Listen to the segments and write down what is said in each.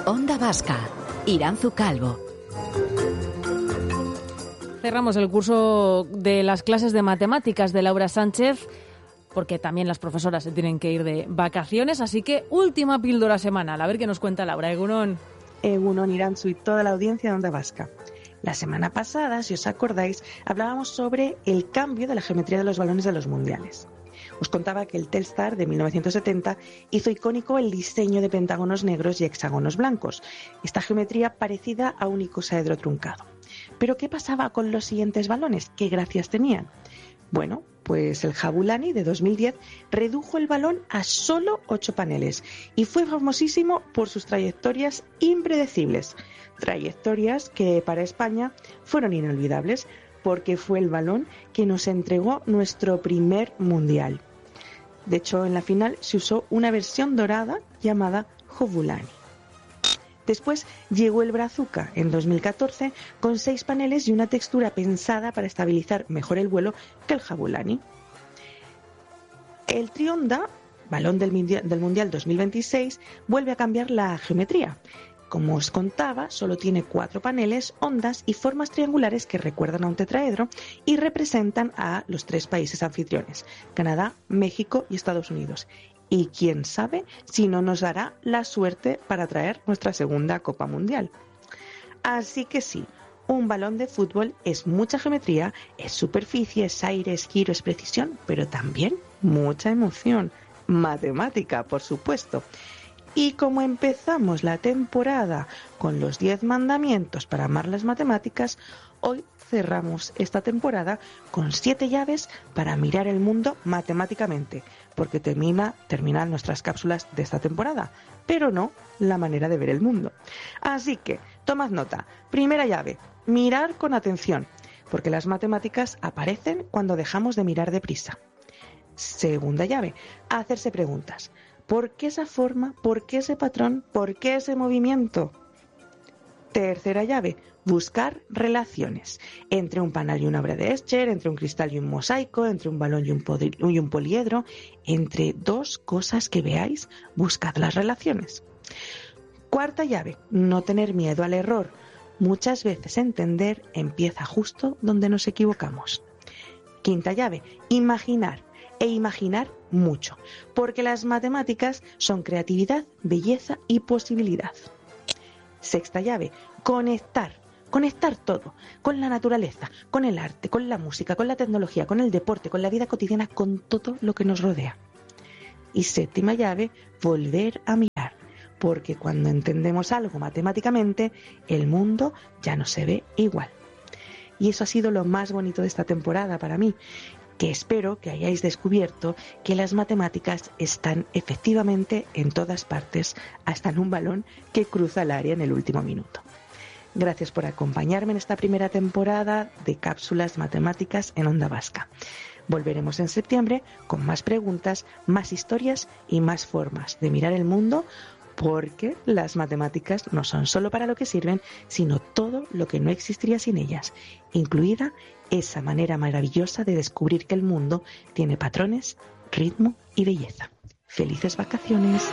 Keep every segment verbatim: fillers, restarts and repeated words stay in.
Onda Vasca, Iranzu Calvo. Cerramos el curso de las clases de matemáticas de Laura Sánchez, porque también las profesoras se tienen que ir de vacaciones, así que última píldora semanal. A ver qué nos cuenta Laura. Egunon. Egunon, Iranzu y toda la audiencia de Onda Vasca. La semana pasada, si os acordáis, hablábamos sobre el cambio de la geometría de los balones de los mundiales. Os contaba que el Telstar de mil novecientos setenta hizo icónico el diseño de pentágonos negros y hexágonos blancos, esta geometría parecida a un icosaedro truncado. ¿Pero qué pasaba con los siguientes balones? ¿Qué gracias tenían? Bueno, pues el Jabulani de dos mil diez redujo el balón a solo ocho paneles y fue famosísimo por sus trayectorias impredecibles. Trayectorias que para España fueron inolvidables porque fue el balón que nos entregó nuestro primer mundial. De hecho, en la final se usó una versión dorada llamada Jabulani. Después llegó el Brazuca en dos mil catorce con seis paneles y una textura pensada para estabilizar mejor el vuelo que el Jabulani. El Trionda, balón del Mundial, del Mundial dos mil veintiséis, vuelve a cambiar la geometría. Como os contaba, solo tiene cuatro paneles, ondas y formas triangulares que recuerdan a un tetraedro y representan a los tres países anfitriones, Canadá, México y Estados Unidos. Y quién sabe si no nos dará la suerte para traer nuestra segunda Copa Mundial. Así que sí, un balón de fútbol es mucha geometría, es superficie, es aire, es giro, es precisión, pero también mucha emoción, matemática, por supuesto. Y como empezamos la temporada con los diez mandamientos para amar las matemáticas, hoy cerramos esta temporada con siete llaves para mirar el mundo matemáticamente, porque termina, terminan nuestras cápsulas de esta temporada, pero no la manera de ver el mundo. Así que, tomad nota. Primera llave, mirar con atención, porque las matemáticas aparecen cuando dejamos de mirar deprisa. Segunda llave, hacerse preguntas. ¿Por qué esa forma? ¿Por qué ese patrón? ¿Por qué ese movimiento? Tercera llave, buscar relaciones entre un panal y una obra de Escher, entre un cristal y un mosaico, entre un balón y un, podi- y un poliedro, entre dos cosas que veáis, buscad las relaciones. Cuarta llave, no tener miedo al error. Muchas veces entender empieza justo donde nos equivocamos. Quinta llave, imaginar. E imaginar mucho, porque las matemáticas son creatividad, belleza y posibilidad. Sexta llave, conectar, conectar todo, con la naturaleza, con el arte, con la música, con la tecnología, con el deporte, con la vida cotidiana, con todo lo que nos rodea. Y séptima llave, volver a mirar, porque cuando entendemos algo matemáticamente, el mundo ya no se ve igual. Y eso ha sido lo más bonito de esta temporada para mí, que espero que hayáis descubierto que las matemáticas están efectivamente en todas partes, hasta en un balón que cruza el área en el último minuto. Gracias por acompañarme en esta primera temporada de Cápsulas Matemáticas en Onda Vasca. Volveremos en septiembre con más preguntas, más historias y más formas de mirar el mundo, porque las matemáticas no son solo para lo que sirven, sino todo lo que no existiría sin ellas, incluida esa manera maravillosa de descubrir que el mundo tiene patrones, ritmo y belleza. ¡Felices vacaciones!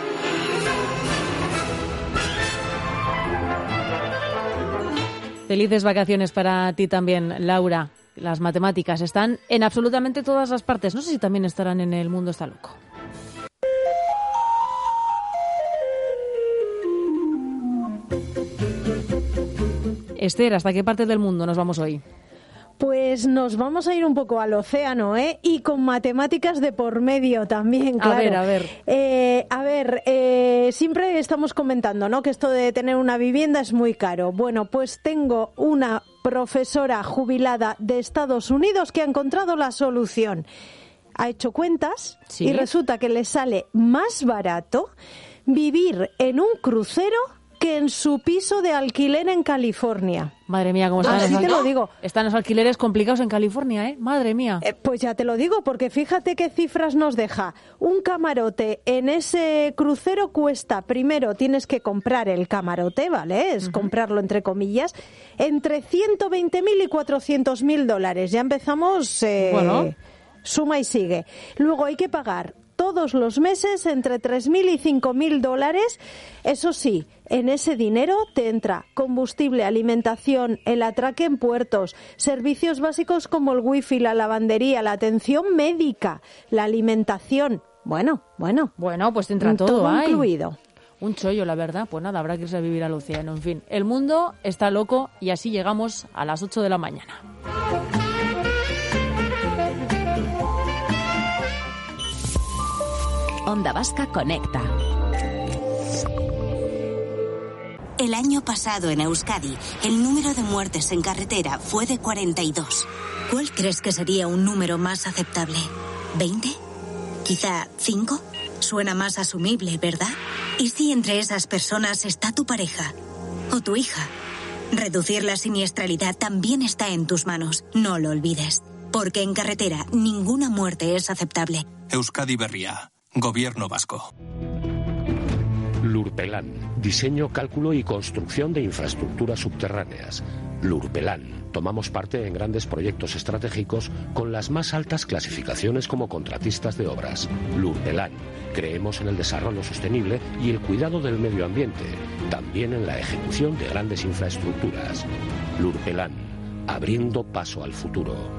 Felices vacaciones para ti también, Laura. Las matemáticas están en absolutamente todas las partes. No sé si también estarán en El Mundo Está Loco. Esther, ¿hasta qué parte del mundo nos vamos hoy? Pues nos vamos a ir un poco al océano, ¿eh? Y con matemáticas de por medio también, claro. A ver, a ver. Eh, a ver, eh, siempre estamos comentando, ¿no?, que esto de tener una vivienda es muy caro. Bueno, pues tengo una profesora jubilada de Estados Unidos que ha encontrado la solución. Ha hecho cuentas, ¿sí?, y resulta que le sale más barato vivir en un crucero que en su piso de alquiler en California. Madre mía, cómo están, Así los, te lo digo. Están los alquileres complicados en California, ¿eh? Madre mía. Eh, pues ya te lo digo, porque fíjate qué cifras nos deja. Un camarote en ese crucero cuesta, primero tienes que comprar el camarote, ¿vale? Es uh-huh. comprarlo entre comillas, entre ciento veinte mil y cuatrocientos mil dólares. Ya empezamos, eh, bueno. suma y sigue. Luego hay que pagar todos los meses entre tres mil y cinco mil dólares. Eso sí, en ese dinero te entra combustible, alimentación, el atraque en puertos, servicios básicos como el wifi, la lavandería, la atención médica, la alimentación. Bueno, bueno. Bueno, pues te entra todo, todo ahí. incluido. Un chollo, la verdad. Pues nada, habrá que irse a vivir al océano. En fin, el mundo está loco y así llegamos a las ocho de la mañana. Onda Vasca Conecta. El año pasado en Euskadi, el número de muertes en carretera fue de cuarenta y dos. ¿Cuál crees que sería un número más aceptable? ¿veinte? ¿Quizá cinco? Suena más asumible, ¿verdad? ¿Y si entre esas personas está tu pareja o tu hija? Reducir la siniestralidad también está en tus manos. No lo olvides. Porque en carretera ninguna muerte es aceptable. Euskadi Berria, Gobierno Vasco. Lurpelan, diseño, cálculo y construcción de infraestructuras subterráneas. Lurpelan, tomamos parte en grandes proyectos estratégicos con las más altas clasificaciones como contratistas de obras. Lurpelan, creemos en el desarrollo sostenible y el cuidado del medio ambiente, también en la ejecución de grandes infraestructuras. Lurpelan, abriendo paso al futuro.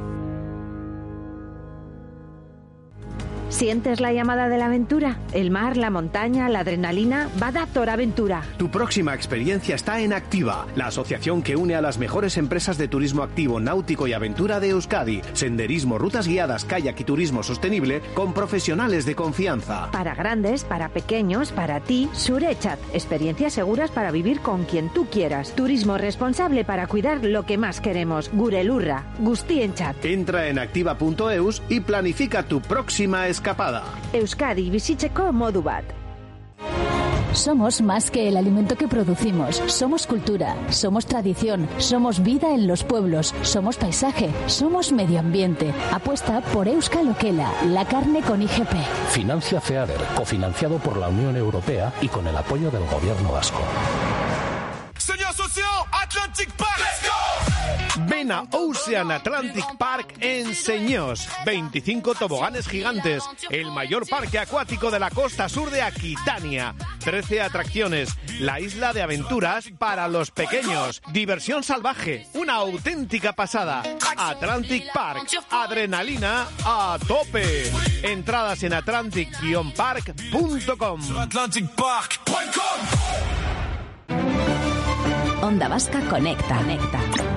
¿Sientes la llamada de la aventura? El mar, la montaña, la adrenalina. Badator Aventura. Tu próxima experiencia está en Activa, la asociación que une a las mejores empresas de turismo activo, náutico y aventura de Euskadi. Senderismo, rutas guiadas, kayak y turismo sostenible con profesionales de confianza. Para grandes, para pequeños, para ti, Surechat. Experiencias seguras para vivir con quien tú quieras. Turismo responsable para cuidar lo que más queremos. Gurelurra, Guztienchat. Entra en activa punto eus y planifica tu próxima escapada. Euskadi bizitzeko modu bat. Somos más que el alimento que producimos. Somos cultura, somos tradición, somos vida en los pueblos, somos paisaje, somos medio ambiente. Apuesta por Euskal Okela, la carne con I G P. Financia FEADER, cofinanciado por la Unión Europea y con el apoyo del Gobierno vasco. Señor socio, Atlantic Park. Let's go. Ven a Ocean Atlantic Park en Señós. veinticinco toboganes gigantes, el mayor parque acuático de la costa sur de Aquitania. trece atracciones, la isla de aventuras para los pequeños. Diversión salvaje, una auténtica pasada. Atlantic Park, adrenalina a tope. Entradas en atlantic guion park punto com. atlantic park punto com. Onda Vasca Conecta. Conecta.